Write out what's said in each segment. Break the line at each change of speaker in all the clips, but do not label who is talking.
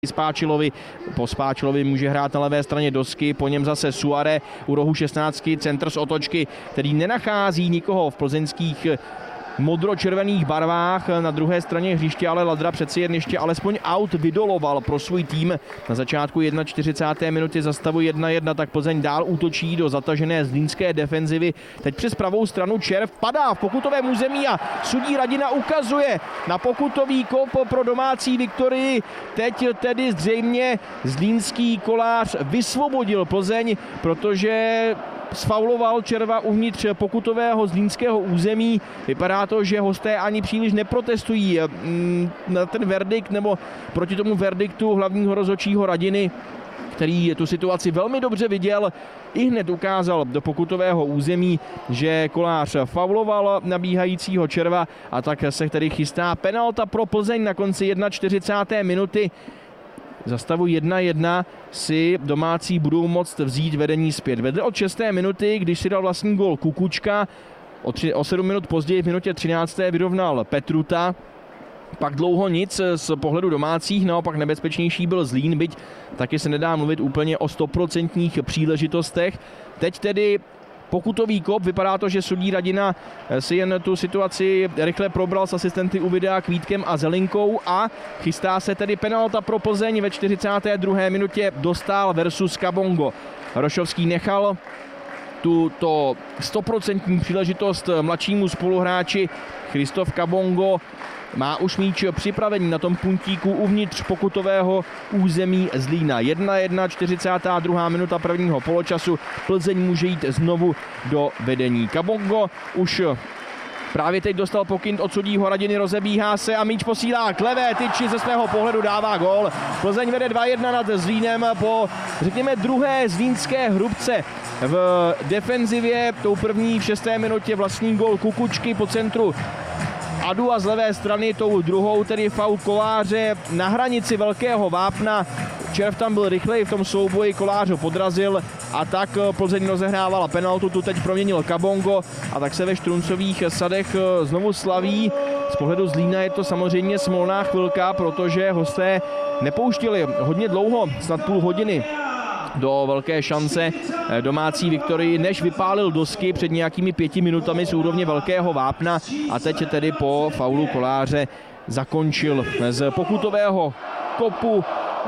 Spáčilovi. Po Spáčilovi může hrát na levé straně Dosky, po něm zase Suare u rohu 16, centr z otočky, který nenachází nikoho v plzeňských modro-červených barvách. Na druhé straně hřiště ale Ladra přeci jen ještě alespoň aut vydoloval pro svůj tým. Na začátku 41. minuty za stavu 1-1, tak Plzeň dál útočí do zatažené zlínské defenzivy. Teď přes pravou stranu Červ padá v pokutovém území a sudí Radina ukazuje na pokutový kop pro domácí Viktorii. Teď tedy zřejmě zlínský kolář vysvobodil Plzeň, protože sfauloval Červa uvnitř pokutového zlínského území. Vypadá to, že hosté ani příliš neprotestují na ten verdikt nebo proti tomu verdiktu hlavního rozhodčího Radiny, který tu situaci velmi dobře viděl. I hned ukázal do pokutového území, že kolář fauloval nabíhajícího Červa, a tak se tedy chystá penalta pro Plzeň na konci 41. minuty. Za stavu 1-1 si domácí budou moct vzít vedení zpět. Vedli od 6. minuty, když si dal vlastní gól Kukučka. O 7 minut později v minutě 13. vyrovnal Petruta. Pak dlouho nic z pohledu domácích, naopak nebezpečnější byl Zlín, byť taky se nedá mluvit úplně o 100% příležitostech. Teď tedy pokutový kop, vypadá to, že sudí Radina si jen tu situaci rychle probral s asistenty u videa Kvítkem a Zelinkou a chystá se tedy penalta pro Plzeň ve 42. minutě. Dostal versus Kabongo. Rošovský nechal tuto 100% příležitost mladšímu spoluhráči. Christoph Kabongo má už míč připravený na tom puntíku uvnitř pokutového území Zlína. 1-1, 42. minuta prvního poločasu. Plzeň může jít znovu do vedení. Kabongo už právě teď dostal pokyn od sudího Radiny, rozebíhá se a míč posílá k levé tyči, ze svého pohledu dává gól. Plzeň vede 2-1 nad Zlínem po, řekněme, druhé zlínské hrubce v defenzivě. Tou první v 6. minutě vlastní gól Kukučky po centru Adu a z levé strany tou druhou tedy faul Koláře na hranici velkého vápna. Červ tam byl rychlej v tom souboji, Kolář ho podrazil a tak Plzeň rozehrávala penaltu, tu teď proměnil Kabongo a tak se ve Štruncových sadech znovu slaví. Z pohledu Zlína je to samozřejmě smolná chvilka, protože hosté nepouštěli hodně dlouho, snad půl hodiny, do velké šance domácí Viktorii, než vypálil Dosky před nějakými 5 minutami z úrovně velkého vápna a teď tedy po faulu Koláře zakončil z pokutového kopu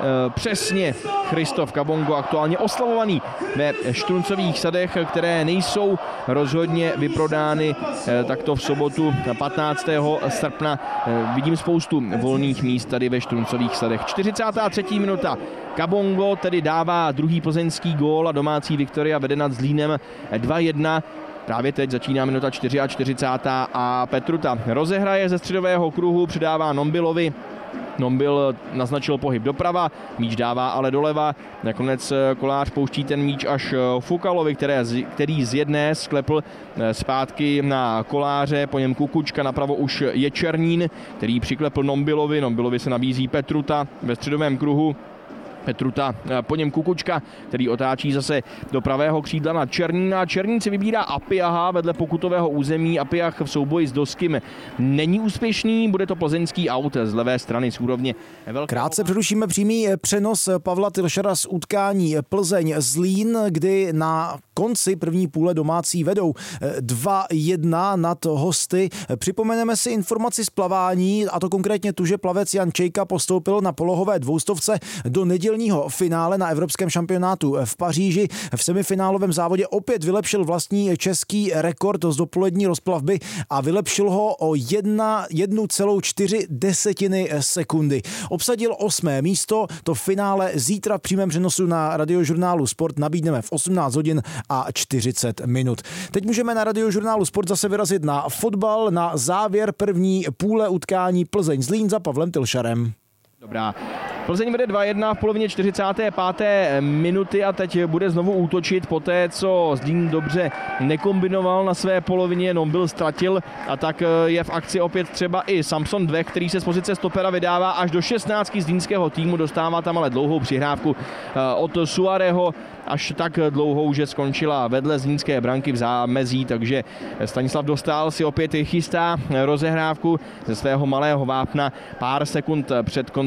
přesně Christoph Kabongo, aktuálně oslavovaný ve Štruncových sadech, které nejsou rozhodně vyprodány. Takto v sobotu 15. srpna vidím spoustu volných míst tady ve Štruncových sadech. 43. minuta. Kabongo tedy dává druhý plzeňský gól a domácí Viktoria vede nad Zlínem 2-1. Právě teď začíná minuta 44. a Petruta rozehraje ze středového kruhu, předává Nombilovi. Nombil naznačil pohyb doprava, míč dává ale doleva. Nakonec Kolář pouští ten míč až Fukalovi, který z jedné sklepl zpátky na Koláře, po něm Kukučka, napravo už je Černín, který přiklepl Nombilovi. Nombilovi se nabízí Petruta ve středovém kruhu. Petruta, po něm Kukučka, který otáčí zase do pravého křídla na Černína. Černín si vybírá Apiaha vedle pokutového území. Apiah v souboji s Doskym není úspěšný, bude to plzeňský aut z levé strany z úrovně velkého.
Krátce přerušíme přímý přenos Pavla Tilšara z utkání Plzeň-Zlín, kdy na konci první půle domácí vedou 2-1 nad hosty. Připomeneme si informaci z plavání, a to konkrétně tu, že plavec Jan Čejka postoupil na polohové dvoustovce do nedělního finále na evropském šampionátu v Paříži. V semifinálovém závodě opět vylepšil vlastní český rekord z dopolední rozplavby a vylepšil ho o 1,4 sekundy. Obsadil 8. místo, to finále zítra v přímém přenosu na Radiožurnálu Sport nabídneme v 18 hodin a 40 minut. Teď můžeme na Radiožurnálu Sport zase vyrazit na fotbal, na závěr první půle utkání Plzeň-Zlín za Pavlem Tilšarem.
Dobrá. Plzeň vede 2-1 v polovině 45. minuty a teď bude znovu útočit po té, co Zlín dobře nekombinoval na své polovině, Nombil ztratil a tak je v akci opět třeba i Samson Dvech, který se z pozice stopera vydává až do 16 zlínského týmu, dostává tam ale dlouhou přihrávku od Suareho, až tak dlouhou, že skončila vedle zlínské branky v zámezí, takže Stanislav Dostál si opět chystá rozehrávku ze svého malého vápna pár sekund před koncem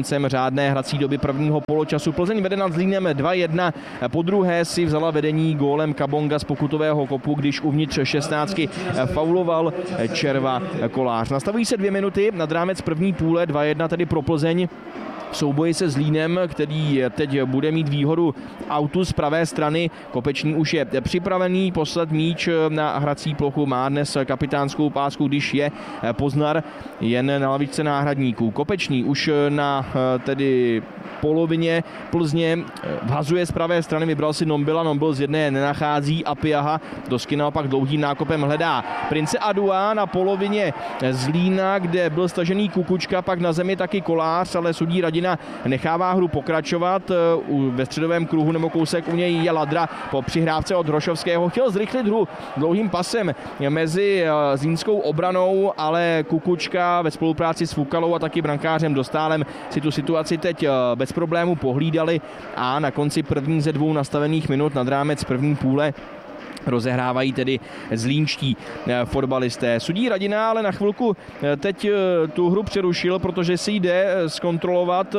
koncem řádné hrací doby prvního poločasu. Plzeň vede nad Zlínem 2-1. Po druhé si vzala vedení gólem Kabonga z pokutového kopu, když uvnitř 16 fauloval červa Kolář. Nastavují se 2 minuty nad rámec první půle, 2-1 tedy pro Plzeň. V souboji se Zlínem, který teď bude mít výhodu autu z pravé strany. Kopečný už je připravený poslat míč na hrací plochu, má dnes kapitánskou pásku, když je Poznar jen na lavičce náhradníků. Kopečný už na tedy polovině Plzně vhazuje z pravé strany, vybral si Nombila, Nombil z jedné nenachází a Piaha dosky naopak dlouhým nákopem hledá Prince Adua na polovině Zlína, kde byl stažený Kukučka, pak na zemi taky Kolář, ale sudí Radina nechává hru pokračovat. Ve středovém kruhu nebo kousek u něj je Ladra po přihrávce od Hrošovského. Chtěl zrychlit hru dlouhým pasem mezi zlínskou obranou, ale Kukučka ve spolupráci s Fukalou a taky brankářem Dostálem si tu situaci teď bez problému pohlídali a na konci prvních ze 2 nastavených minut nad rámec první půle rozehrávají tedy zlínští fotbalisté. Sudí Radina ale na chvilku teď tu hru přerušil, protože si jde zkontrolovat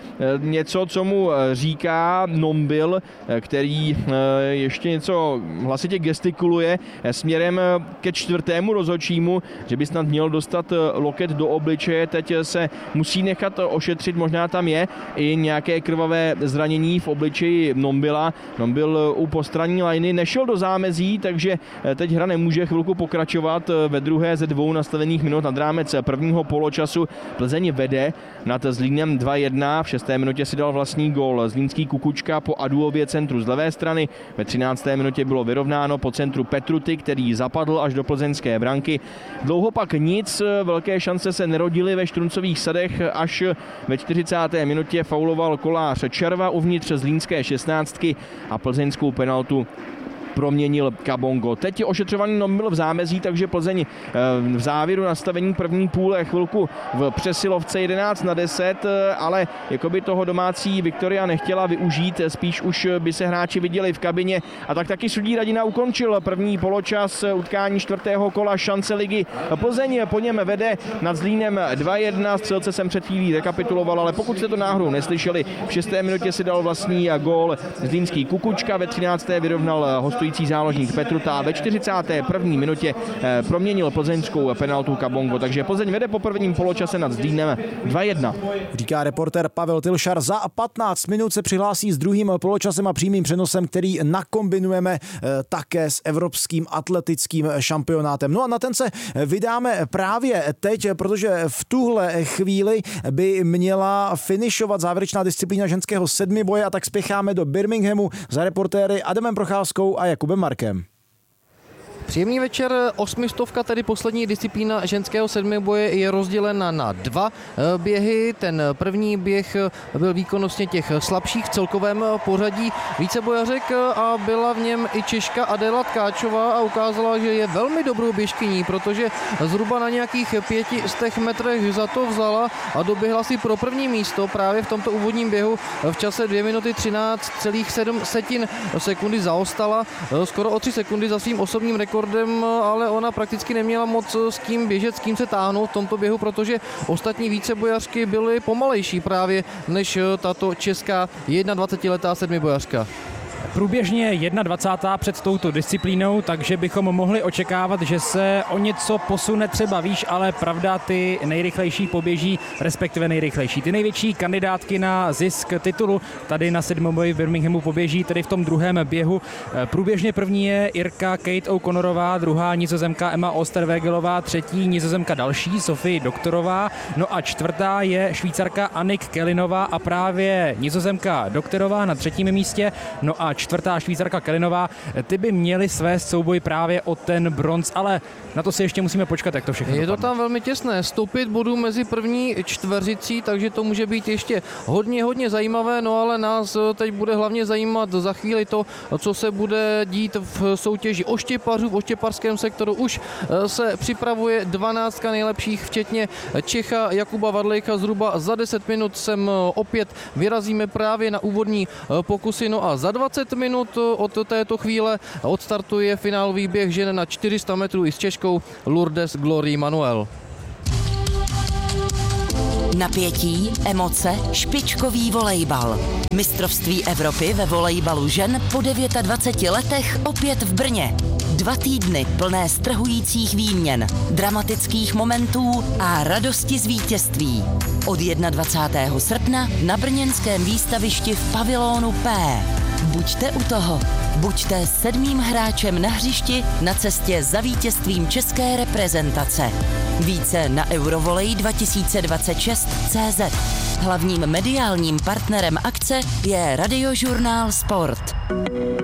něco, co mu říká Nombil, který ještě něco hlasitě gestikuluje směrem ke 4. rozhodčímu, že by snad měl dostat loket do obličeje. Teď se musí nechat ošetřit, možná tam je i nějaké krvavé zranění v obličeji Nombila. Nombil u postranní lajny nešel do zámezí, takže teď hra nemůže chvilku pokračovat. Ve druhé ze 2 nastavených minut nad rámec prvního poločasu Plzeň vede nad Zlínem 2-1. V 6. minutě si dal vlastní gól zlínský Kukučka po Aduově centru z levé strany. Ve 13. minutě bylo vyrovnáno po centru Petruty, který zapadl až do plzeňské branky. Dlouho pak nic, velké šance se nerodily ve Štruncových sadech, až ve 40. minutě fauloval Kolář červa uvnitř zlínské 16 a plzeňskou penaltu proměnil Kabongo. Teď je ošetřovaný Nombil v zámezí, takže Plzeň v závěru nastavení první půle chvilku v přesilovce 11-10, ale jakoby toho domácí Viktoria nechtěla využít, spíš už by se hráči viděli v kabině a tak taky sudí Radina ukončil první poločas utkání 4. kola šance ligy. Plzeň po něm vede nad Zlínem 2-1, střelce jsem před chvílí rekapituloval, ale pokud jste to náhodou neslyšeli, v 6. minutě si dal vlastní gól zlínský Kukučka, ve 13. vyrovnal hostující záložník Petruta a ve 41. minutě proměnil plzeňskou penaltu Kabongo, takže Plzeň vede po prvním poločase nad Zlínem 2-1.
Říká reportér Pavel Tilšar. Za 15 minut se přihlásí s druhým poločasem a přímým přenosem, který nakombinujeme také s evropským atletickým šampionátem. No a na ten se vydáme právě teď, protože v tuhle chvíli by měla finišovat závěrečná disciplína ženského sedmiboje a tak spěcháme do Birminghamu za reportéry Adamem Procházkou a Jakubem Markem.
Příjemný večer, 800, tedy poslední disciplína ženského sedmiboje, je rozdělena na 2 běhy. Ten první běh byl výkonnostně těch slabších v celkovém pořadí vícebojařek a byla v něm i Češka Adéla Tkáčová a ukázala, že je velmi dobrou běžkyní, protože zhruba na nějakých 500 metrech za to vzala a doběhla si pro první místo právě v tomto úvodním běhu v čase 2 minuty 13,7 sekundy zaostala, skoro o 3 sekundy za svým osobním rekordem, ale ona prakticky neměla moc s kým běžet, s kým se táhnout v tomto běhu, protože ostatní vícebojařky byly pomalejší právě než tato česká 21letá sedmibojařka.
Průběžně 21. před touto disciplínou, takže bychom mohli očekávat, že se o něco posune třeba výš, ale pravda, ty nejrychlejší poběží, respektive nejrychlejší. Ty největší kandidátky na zisk titulu tady na sedmiboji v Birminghamu poběží tedy v tom druhém běhu. Průběžně první je Irka Kate O'Connorová, druhá Nizozemka Emma Osterwegelová, třetí Nizozemka další Sophie Doktorová, no a čtvrtá je Švýcarka Annick Kellinová a právě Nizozemka Doktorová na třetím místě, no a čtvrtá Švýcarka Kellinová, ty by měly svést souboj právě o ten bronz, ale na to si ještě musíme počkat, jak to všechno
je
dopadne.
To tam velmi těsné, 105 bodů mezi první čtveřicí, takže to může být ještě hodně zajímavé, no ale nás teď bude hlavně zajímat za chvíli to, co se bude dít v soutěži oštěpařů. V oštěparském sektoru už se připravuje 12 nejlepších, včetně Čecha Jakuba Vadlejcha. Zhruba za 10 minut sem opět vyrazíme právě na úvodní pokusy, no a za 20 minut od této chvíle odstartuje finálový běh žen na 400 metrů i s Češkou Lourdes Glory Manuel.
Napětí, emoce, špičkový volejbal. Mistrovství Evropy ve volejbalu žen po 29 letech opět v Brně. 2 týdny plné strhujících výměn, dramatických momentů a radosti z vítězství. Od 21. srpna na brněnském výstavišti v pavilonu P. Buďte u toho. Buďte 7. hráčem na hřišti na cestě za vítězstvím české reprezentace. Více na eurovolej2026.cz. Hlavním mediálním partnerem akce je Radiožurnál Sport.